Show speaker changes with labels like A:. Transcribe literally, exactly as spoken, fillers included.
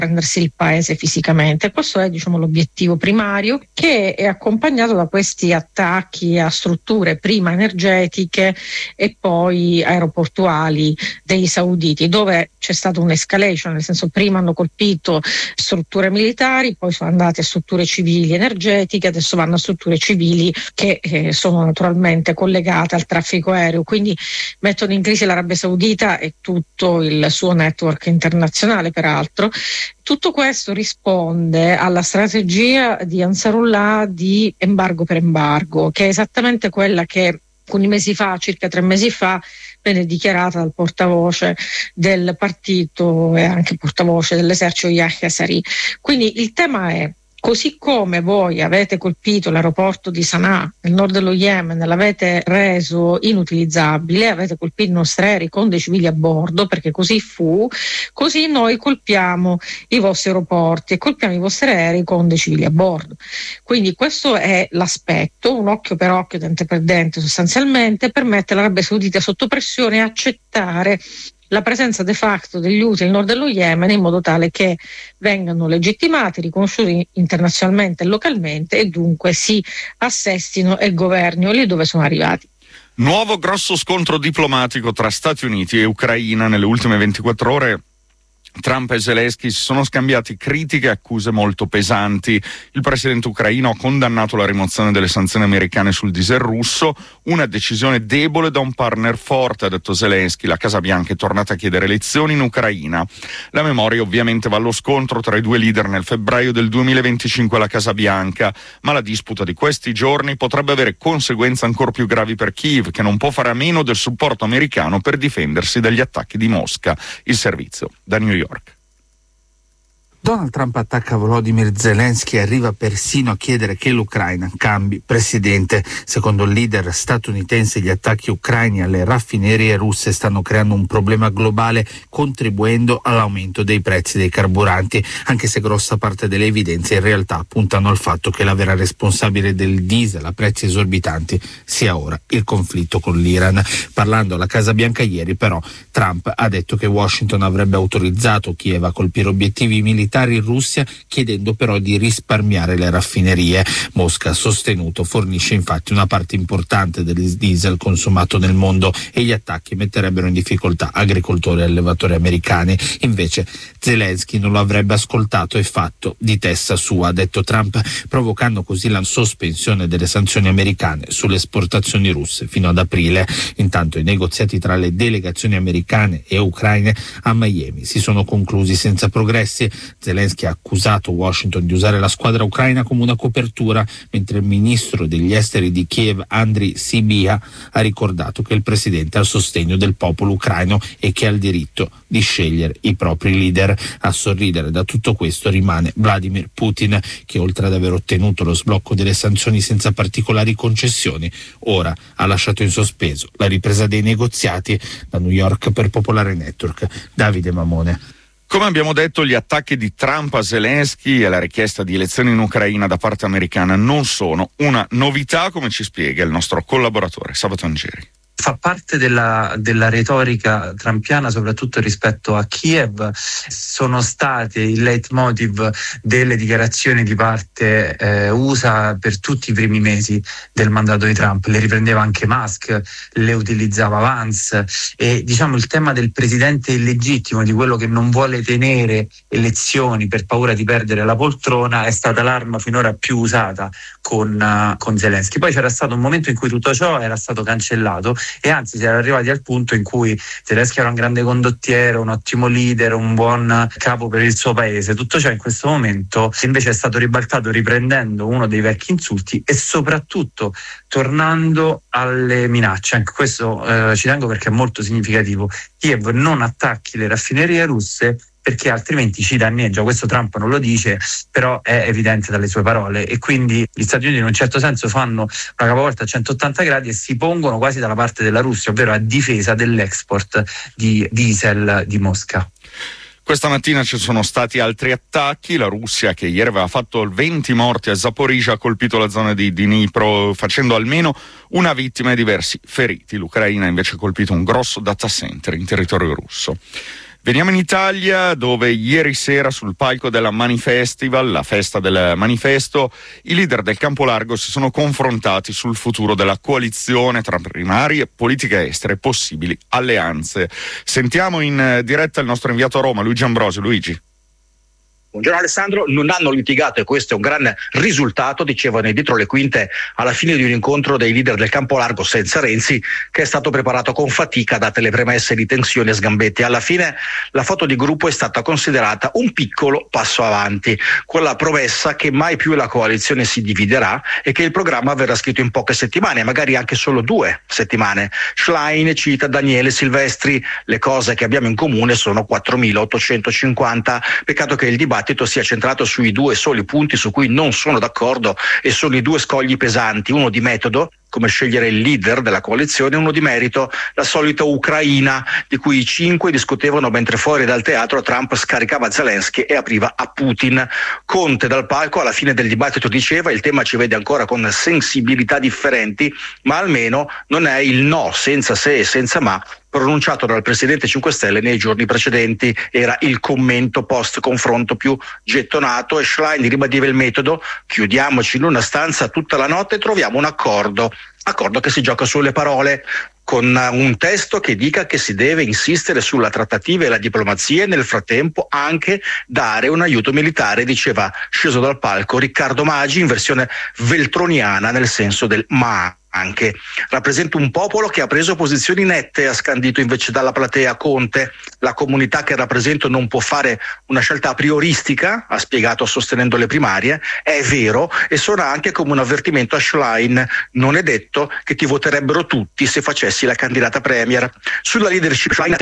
A: prendersi il paese fisicamente. Questo è, diciamo, l'obiettivo primario, che è accompagnato da questi attacchi a strutture prima energetiche e poi aeroportuali dei sauditi, dove c'è stata un'escalation, nel senso prima hanno colpito strutture militari, poi sono andati a strutture civili energetiche, adesso vanno a strutture civili che eh, sono naturalmente collegate al traffico aereo, quindi mettono in crisi l'Arabia Saudita e tutto il suo network internazionale, peraltro. Tutto questo risponde alla strategia di Ansarullah di embargo per embargo, che è esattamente quella che alcuni mesi fa, circa tre mesi fa, venne dichiarata dal portavoce del partito e anche portavoce dell'esercito Yahya Saree. Quindi il tema è: così come voi avete colpito l'aeroporto di Sana'a nel nord dello Yemen, l'avete reso inutilizzabile, avete colpito i nostri aerei con dei civili a bordo, perché così fu, così noi colpiamo i vostri aeroporti e colpiamo i vostri aerei con dei civili a bordo. Quindi questo è l'aspetto, un occhio per occhio, dente per dente, sostanzialmente permette all'Arabia Saudita sotto pressione a accettare la presenza de facto degli Houthi nel nord dello Yemen, in modo tale che vengano legittimati, riconosciuti internazionalmente e localmente, e dunque si assestino e governino lì dove sono arrivati.
B: Nuovo grosso scontro diplomatico tra Stati Uniti e Ucraina nelle ultime ventiquattro ore. Trump e Zelensky si sono scambiati critiche e accuse molto pesanti. Il presidente ucraino ha condannato la rimozione delle sanzioni americane sul diesel russo, una decisione debole da un partner forte, ha detto Zelensky. La Casa Bianca è tornata a chiedere elezioni in Ucraina. La memoria ovviamente va allo scontro tra i due leader nel febbraio del duemilaventicinque alla Casa Bianca, ma la disputa di questi giorni potrebbe avere conseguenze ancora più gravi per Kiev, che non può fare a meno del supporto americano per difendersi dagli attacchi di Mosca. Il servizio da New York. York.
C: Donald Trump attacca Volodymyr Zelensky e arriva persino a chiedere che l'Ucraina cambi presidente. Secondo il leader statunitense, gli attacchi ucraini alle raffinerie russe stanno creando un problema globale, contribuendo all'aumento dei prezzi dei carburanti, anche se grossa parte delle evidenze in realtà puntano al fatto che la vera responsabile del diesel a prezzi esorbitanti sia ora il conflitto con l'Iran. Parlando alla Casa Bianca ieri, però, Trump ha detto che Washington avrebbe autorizzato Kiev a colpire obiettivi militari in Russia, chiedendo però di risparmiare le raffinerie. Mosca, sostenuto, fornisce infatti una parte importante del diesel consumato nel mondo e gli attacchi metterebbero in difficoltà agricoltori e allevatori americani. Invece Zelensky non lo avrebbe ascoltato e fatto di testa sua, ha detto Trump, provocando così la sospensione delle sanzioni americane sulle esportazioni russe fino ad aprile. Intanto i negoziati tra le delegazioni americane e ucraine a Miami si sono conclusi senza progressi. Zelensky ha accusato Washington di usare la squadra ucraina come una copertura, mentre il ministro degli esteri di Kiev, Andriy Sybiha, ha ricordato che il presidente ha il sostegno del popolo ucraino e che ha il diritto di scegliere i propri leader. A sorridere da tutto questo rimane Vladimir Putin, che oltre ad aver ottenuto lo sblocco delle sanzioni senza particolari concessioni, ora ha lasciato in sospeso la ripresa dei negoziati. Da New York per Popolare Network, Davide Mamone.
B: Come abbiamo detto, gli attacchi di Trump a Zelensky e la richiesta di elezioni in Ucraina da parte americana non sono una novità, come ci spiega il nostro collaboratore Sabato Angeri.
D: Fa parte della, della retorica trumpiana, soprattutto rispetto a Kiev. Sono state il leitmotiv delle dichiarazioni di parte eh, U S A per tutti i primi mesi del mandato di Trump. Le riprendeva anche Musk, le utilizzava Vance, e diciamo il tema del presidente illegittimo, di quello che non vuole tenere elezioni per paura di perdere la poltrona, è stata l'arma finora più usata con, uh, con Zelensky. Poi c'era stato un momento in cui tutto ciò era stato cancellato, e anzi si era arrivati al punto in cui Zelensky era un grande condottiero, un ottimo leader, un buon capo per il suo paese. Tutto ciò in questo momento invece è stato ribaltato, riprendendo uno dei vecchi insulti e soprattutto tornando alle minacce. Anche questo eh, ci tengo perché è molto significativo. Kiev non attacchi le raffinerie russe, perché altrimenti ci danneggia. Questo Trump non lo dice, però è evidente dalle sue parole, e quindi gli Stati Uniti in un certo senso fanno una capovolta a centottanta gradi e si pongono quasi dalla parte della Russia, ovvero a difesa dell'export di diesel di Mosca.
B: Questa mattina ci sono stati altri attacchi. La Russia, che ieri aveva fatto venti morti a Zaporizhzhia, ha colpito la zona di Dnipro, facendo almeno una vittima e diversi feriti. L'Ucraina invece ha colpito un grosso data center in territorio russo. Veniamo in Italia, dove ieri sera sul palco della Manifestival, la festa del manifesto, i leader del campo largo si sono confrontati sul futuro della coalizione tra primarie, politica estere e possibili alleanze. Sentiamo in diretta il nostro inviato a Roma, Luigi Ambrosio. Luigi.
E: Buongiorno Alessandro, non hanno litigato e questo è un grande risultato, dicevano dietro le quinte alla fine di un incontro dei leader del campo largo senza Renzi, che è stato preparato con fatica date le premesse di tensione e sgambetti. Alla fine la foto di gruppo è stata considerata un piccolo passo avanti, quella promessa che mai più la coalizione si dividerà e che il programma verrà scritto in poche settimane, magari anche solo due settimane. Schlein cita Daniele Silvestri: le cose che abbiamo in comune sono quattromilaottocentocinquanta, peccato che il dibattito sia centrato sui due soli punti su cui non sono d'accordo, e sono i due scogli pesanti, uno di metodo, come scegliere il leader della coalizione, uno di merito, la solita Ucraina, di cui i cinque discutevano mentre fuori dal teatro Trump scaricava Zelensky e apriva a Putin. Conte dal palco alla fine del dibattito diceva: il tema ci vede ancora con sensibilità differenti, ma almeno non è il no senza se e senza ma pronunciato dal presidente cinque Stelle nei giorni precedenti. Era il commento post confronto più gettonato, e Schlein ribadiva il metodo: chiudiamoci in una stanza tutta la notte e troviamo un accordo. Accordo che si gioca sulle parole, con un testo che dica che si deve insistere sulla trattativa e la diplomazia e nel frattempo anche dare un aiuto militare, diceva sceso dal palco Riccardo Maggi in versione veltroniana, nel senso del ma anche. Rappresenta un popolo che ha preso posizioni nette, ha scandito invece dalla platea Conte. La comunità che rappresento non può fare una scelta a prioristica, ha spiegato sostenendo le primarie. È vero, e suona anche come un avvertimento a Schlein: non è detto che ti voterebbero tutti se facessi la candidata premier. Sulla leadership Schlein